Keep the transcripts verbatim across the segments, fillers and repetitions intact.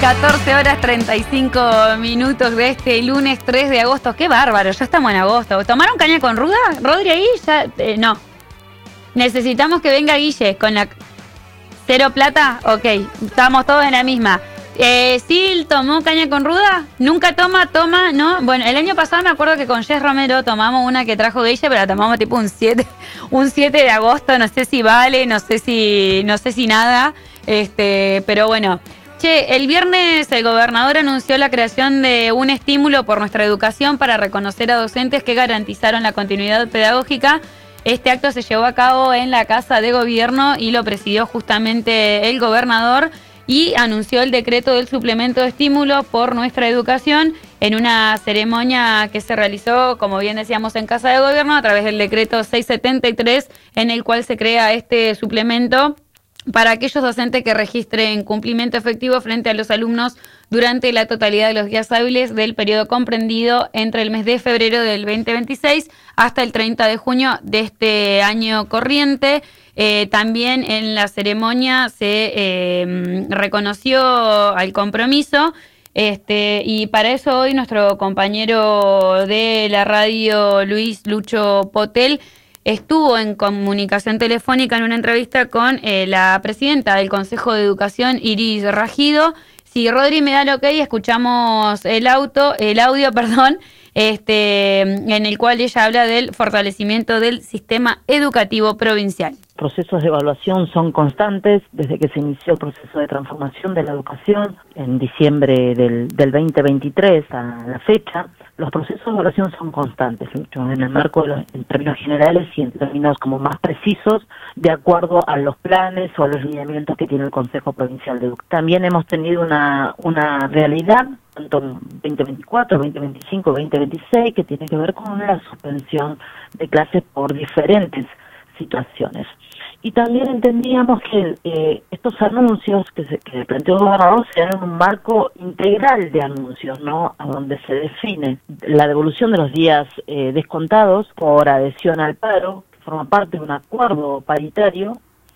catorce horas treinta y cinco minutos de este lunes tres de agosto. ¡Qué bárbaro! Ya estamos en agosto. ¿Tomaron caña con ruda? ¿Rodri ahí? Ya, eh, no. Necesitamos que venga Guille con la... ¿Cero plata? Ok, estamos todos en la misma. Eh, ¿Sí tomó caña con ruda? ¿Nunca toma? ¿Toma? ¿No? Bueno, el año pasado me acuerdo que con Jess Romero tomamos una que trajo Guille, pero la tomamos tipo un siete, un siete de agosto. No sé si vale, no sé si, no sé si nada. Este, pero bueno... Che, el viernes el gobernador anunció la creación de un estímulo por nuestra educación para reconocer a docentes que garantizaron la continuidad pedagógica. Este acto se llevó a cabo en la Casa de Gobierno y lo presidió justamente el gobernador y anunció el decreto del suplemento de estímulo por nuestra educación en una ceremonia que se realizó, como bien decíamos, en Casa de Gobierno a través del decreto seiscientos setenta y tres, en el cual se crea este suplemento para aquellos docentes que registren cumplimiento efectivo frente a los alumnos durante la totalidad de los días hábiles del periodo comprendido entre el mes de febrero del veinte veintiséis hasta el treinta de junio de este año corriente. Eh, también en la ceremonia se eh, reconoció al compromiso. Este, y para eso hoy nuestro compañero de la radio, Luis Lucho Potel, estuvo en comunicación telefónica en una entrevista con eh, la presidenta del Consejo de Educación, Iris Ragido. Si Rodri me da el ok, escuchamos el auto, el audio, perdón, este, en el cual ella habla del fortalecimiento del sistema educativo provincial. Procesos de evaluación son constantes desde que se inició el proceso de transformación de la educación en diciembre del, del veinte veintitrés a la fecha. Los procesos de evaluación son constantes, en el marco de los, en términos generales y en términos como más precisos, de acuerdo a los planes o a los lineamientos que tiene el Consejo Provincial de Educación. También hemos tenido una, una realidad, tanto en veinte veinticuatro, veinte veinticinco, veinte veintiséis, que tiene que ver con la suspensión de clases por diferentes situaciones. Y también entendíamos que eh, estos anuncios que, se, que planteó el gobernador se dan en un marco integral de anuncios, ¿no? A donde se define la devolución de los días eh, descontados por adhesión al paro, que forma parte de un acuerdo paritario,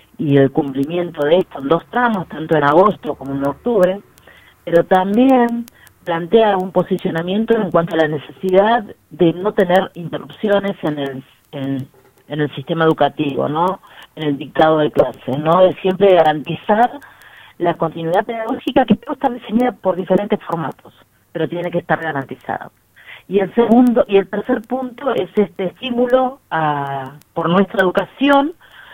y el cumplimiento de esto en dos tramos, tanto en agosto como en octubre, pero también plantea un posicionamiento en cuanto a la necesidad de no tener interrupciones en el en, en el sistema educativo, ¿no? En el dictado de clases, ¿no? De siempre garantizar la continuidad pedagógica, que está definida por diferentes formatos, pero tiene que estar garantizada. Y el segundo y el tercer punto es este estímulo a, por nuestra educación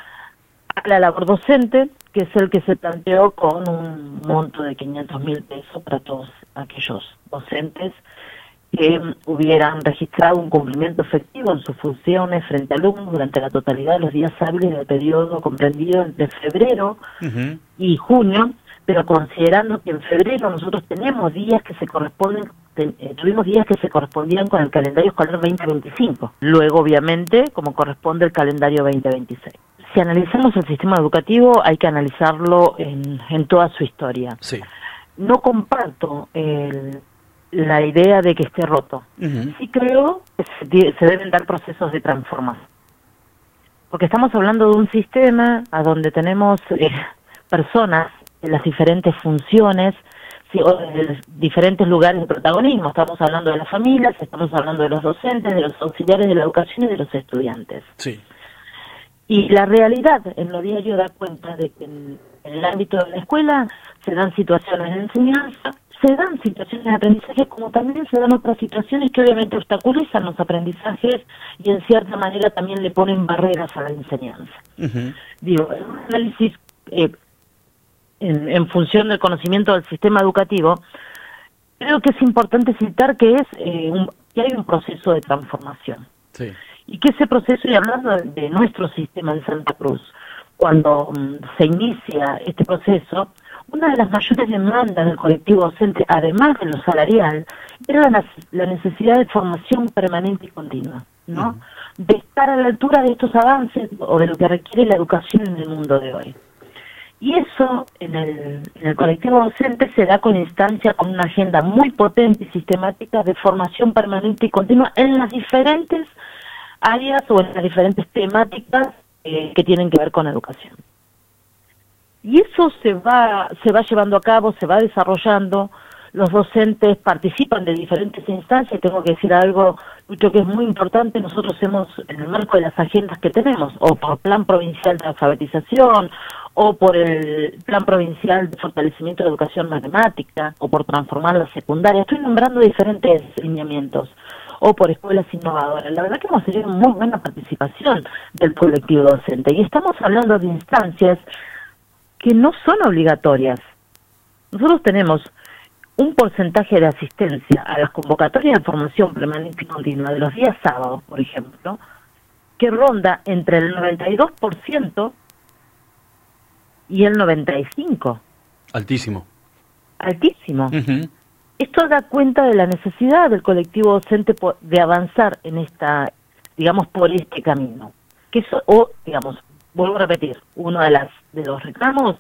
a la labor docente, que es el que se planteó con un monto de quinientos mil pesos para todos aquellos docentes que hubieran registrado un cumplimiento efectivo en sus funciones frente a alumnos durante la totalidad de los días hábiles del periodo comprendido entre febrero uh-huh. y junio, pero considerando que en febrero nosotros tenemos días que se corresponden, ten, eh, tuvimos días que se correspondían con el calendario escolar veinte veinticinco, luego obviamente como corresponde el calendario veinte veintiséis. Si analizamos el sistema educativo hay que analizarlo en, en toda su historia. Sí. No comparto el la idea de que esté roto. Uh-huh. Sí creo que se, se deben dar procesos de transformación. Porque estamos hablando de un sistema a donde tenemos eh, personas en las diferentes funciones, sí, o en los diferentes lugares de protagonismo. Estamos hablando de las familias, estamos hablando de los docentes, de los auxiliares de la educación y de los estudiantes. Sí. Y la realidad en lo diario da cuenta de que en, en el ámbito de la escuela se dan situaciones de enseñanza, se dan situaciones de aprendizaje, como también se dan otras situaciones que obviamente obstaculizan los aprendizajes y en cierta manera también le ponen barreras a la enseñanza. Uh-huh. Digo, en un análisis eh, en, en función del conocimiento del sistema educativo, creo que es importante citar que es eh, un, que hay un proceso de transformación. Sí. Y que ese proceso, y hablando de, de nuestro sistema en Santa Cruz, cuando um, se inicia este proceso, una de las mayores demandas del colectivo docente, además de lo salarial, era la, la necesidad de formación permanente y continua, ¿no? Uh-huh. De estar a la altura de estos avances o de lo que requiere la educación en el mundo de hoy. Y eso en el, en el colectivo docente se da con instancia, con una agenda muy potente y sistemática de formación permanente y continua en las diferentes áreas o en las diferentes temáticas eh, que tienen que ver con educación. Y eso se va, se va llevando a cabo, se va desarrollando, los docentes participan de diferentes instancias. Tengo que decir algo, Lucho, que es muy importante. Nosotros hemos, en el marco de las agendas que tenemos, o por Plan Provincial de Alfabetización, o por el Plan Provincial de Fortalecimiento de Educación Matemática, o por transformar la secundaria, estoy nombrando diferentes lineamientos, o por escuelas innovadoras. La verdad que hemos tenido muy buena participación del colectivo docente, y estamos hablando de instancias que no son obligatorias. Nosotros tenemos un porcentaje de asistencia a las convocatorias de formación permanente y continua de los días sábados, por ejemplo, que ronda entre el noventa y dos por ciento y el noventa y cinco por ciento. Altísimo. Altísimo. Uh-huh. Esto da cuenta de la necesidad del colectivo docente de avanzar en esta, digamos, por este camino. Que eso, o, digamos, vuelvo a repetir, uno de las de los reclamos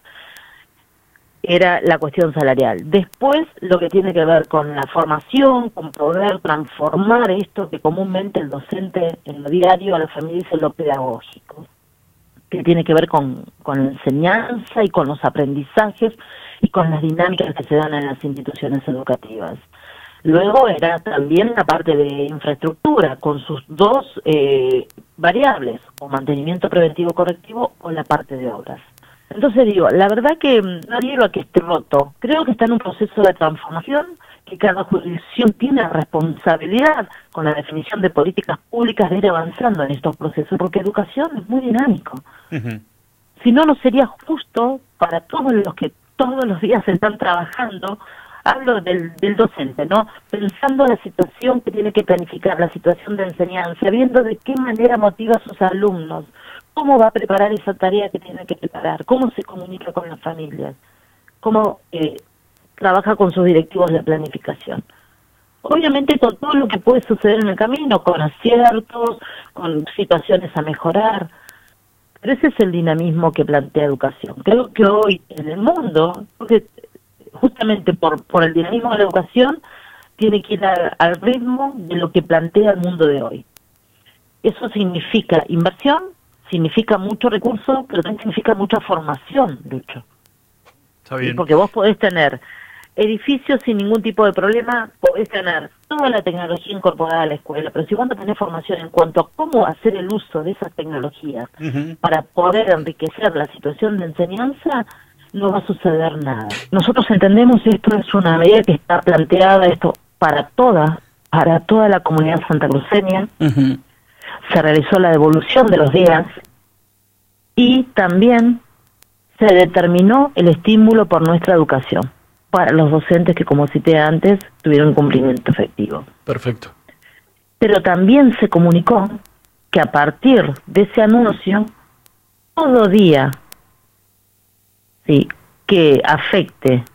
era la cuestión salarial. Después, lo que tiene que ver con la formación, con poder transformar esto que comúnmente el docente en lo diario a la familia dice lo pedagógico, que tiene que ver con, con la enseñanza y con los aprendizajes y con las dinámicas que se dan en las instituciones educativas. Luego era también la parte de infraestructura, con sus dos eh, variables, o mantenimiento preventivo correctivo o la parte de obras. Entonces digo, la verdad que no digo que esté roto, creo que está en un proceso de transformación, que cada jurisdicción tiene responsabilidad con la definición de políticas públicas de ir avanzando en estos procesos, porque educación es muy dinámico. Uh-huh. Si no, no sería justo para todos los que todos los días están trabajando. Hablo del, del docente, ¿no? Pensando la situación que tiene que planificar, la situación de enseñanza, viendo de qué manera motiva a sus alumnos, cómo va a preparar esa tarea que tiene que preparar, cómo se comunica con las familias, cómo eh, trabaja con sus directivos de planificación. Obviamente con todo lo que puede suceder en el camino, con aciertos, con situaciones a mejorar, pero ese es el dinamismo que plantea educación. Creo que hoy en el mundo, porque justamente por, por el dinamismo de la educación, tiene que ir al, al ritmo de lo que plantea el mundo de hoy. Eso significa inversión, significa mucho recurso, pero también significa mucha formación, Lucho. Está bien. Porque vos podés tener edificios sin ningún tipo de problema, podés tener toda la tecnología incorporada a la escuela, pero si vos no tenés formación en cuanto a cómo hacer el uso de esas tecnologías uh-huh. para poder enriquecer la situación de enseñanza, no va a suceder nada. Nosotros entendemos esto es una medida que está planteada esto para toda, para toda la comunidad santacruceña. Uh-huh. Se realizó la devolución de los días y también se determinó el estímulo por nuestra educación para los docentes que, como cité antes, tuvieron cumplimiento efectivo. Perfecto. Pero también se comunicó que a partir de ese anuncio, todo día sí, que afecte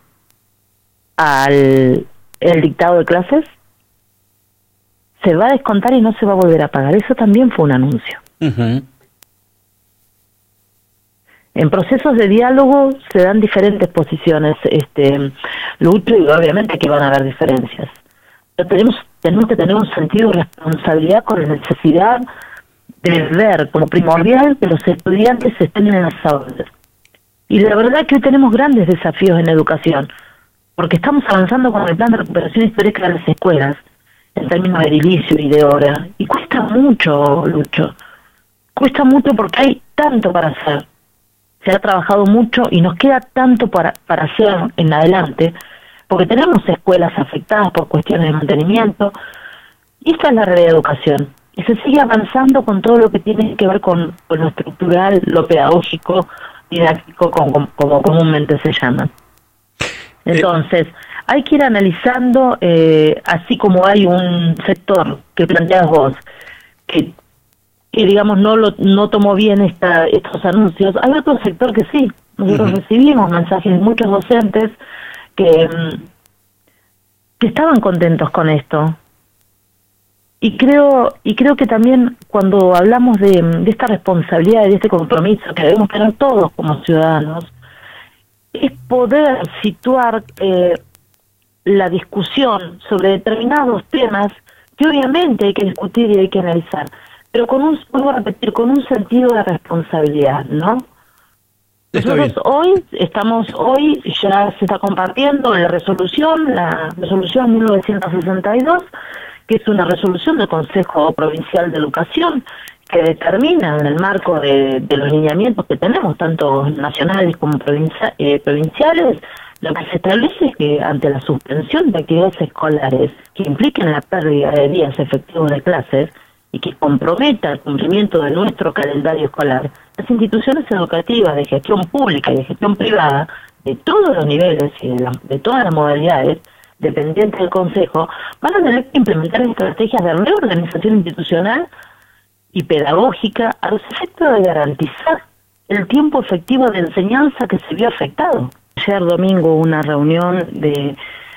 al el dictado de clases se va a descontar y no se va a volver a pagar. Eso también fue un anuncio. Uh-huh. En procesos de diálogo se dan diferentes posiciones, este, Lucho, y obviamente que van a haber diferencias. Pero tenemos, tenemos que tener un sentido de responsabilidad con la necesidad de ver como primordial que los estudiantes estén en las aulas. Y la verdad que hoy tenemos grandes desafíos en educación, porque estamos avanzando con el plan de recuperación histórica de las escuelas, en términos de edilicio y de hora. Y cuesta mucho, Lucho. Cuesta mucho porque hay tanto para hacer. Se ha trabajado mucho y nos queda tanto para, para hacer en adelante, porque tenemos escuelas afectadas por cuestiones de mantenimiento. Y esta es la realidad de educación. Y se sigue avanzando con todo lo que tiene que ver con, con lo estructural, lo pedagógico, didáctico, como, como comúnmente se llama. Entonces, hay que ir analizando, eh, así como hay un sector que planteas vos, que, que digamos no lo no tomó bien esta, estos anuncios, hay otro sector que sí. Nosotros uh-huh. recibimos mensajes de muchos docentes que, que estaban contentos con esto. Y creo y creo que también cuando hablamos de, de esta responsabilidad y de este compromiso que debemos tener todos como ciudadanos, es poder situar eh, la discusión sobre determinados temas que obviamente hay que discutir y hay que analizar, pero con un, vuelvo a repetir, con un sentido de responsabilidad, ¿no? Está Nosotros bien. hoy estamos, hoy ya se está compartiendo la resolución, la resolución mil novecientos sesenta y dos, que es una resolución del Consejo Provincial de Educación que determina en el marco de, de los lineamientos que tenemos, tanto nacionales como provincia, eh, provinciales, lo que se establece es que ante la suspensión de actividades escolares que impliquen la pérdida de días efectivos de clases y que comprometa el cumplimiento de nuestro calendario escolar, las instituciones educativas de gestión pública y de gestión privada, de todos los niveles y de, la, de todas las modalidades, dependientes del Consejo, van a tener que implementar estrategias de reorganización institucional y pedagógica a los efectos de garantizar el tiempo efectivo de enseñanza que se vio afectado. Ayer domingo hubo una reunión de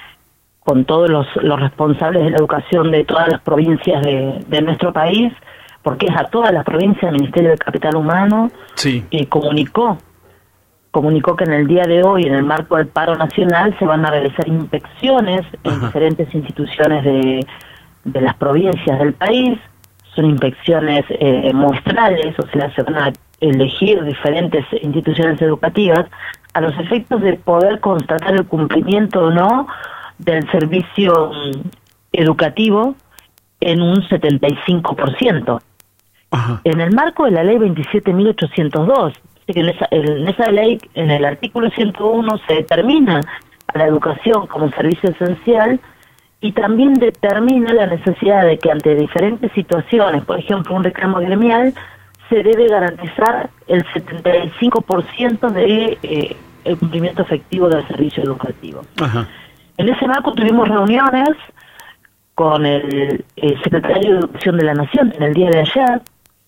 con todos los, los responsables de la educación de todas las provincias de, de nuestro país, porque es a todas las provincias el Ministerio de Capital Humano, Sí. y comunicó, comunicó que en el día de hoy, en el marco del paro nacional, se van a realizar inspecciones en Ajá. diferentes instituciones de, de las provincias del país. Son inspecciones eh, muestrales, o sea, se van a elegir diferentes instituciones educativas a los efectos de poder constatar el cumplimiento o no del servicio mm, educativo en un setenta y cinco por ciento. Ajá. En el marco de la ley veintisiete mil ochocientos dos, que en esa, en esa ley, en el artículo ciento uno, se determina a la educación como servicio esencial y también determina la necesidad de que ante diferentes situaciones, por ejemplo un reclamo gremial, se debe garantizar el setenta y cinco por ciento de eh, el cumplimiento efectivo del servicio educativo. Ajá. En ese marco tuvimos reuniones con el, el secretario de Educación de la Nación en el día de ayer.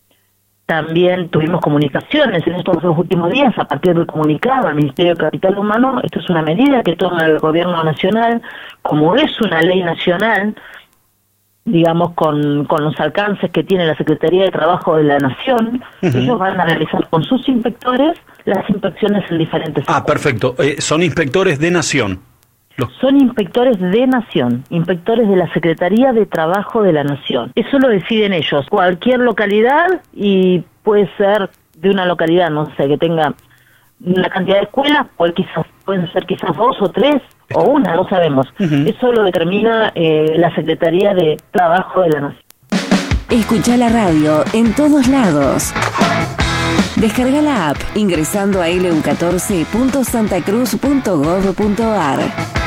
También tuvimos comunicaciones en estos dos últimos días a partir del comunicado al Ministerio de Capital Humano. Esto es una medida que toma el Gobierno Nacional, como es una ley nacional, digamos, con, con los alcances que tiene la Secretaría de Trabajo de la Nación. Uh-huh. Ellos van a realizar con sus inspectores las inspecciones en diferentes Ah, escuelas. perfecto. Eh, son inspectores de Nación. Los... Son inspectores de Nación, inspectores de la Secretaría de Trabajo de la Nación. Eso lo deciden ellos. Cualquier localidad, y puede ser de una localidad, no sé, que tenga una cantidad de escuelas, puede quizás, pueden ser quizás dos o tres o una, no sabemos. Uh-huh. Eso lo determina eh, la Secretaría de Trabajo de la Nación. Escucha la radio en todos lados. Descarga la app ingresando a elu catorce punto santacruz punto gov punto ar.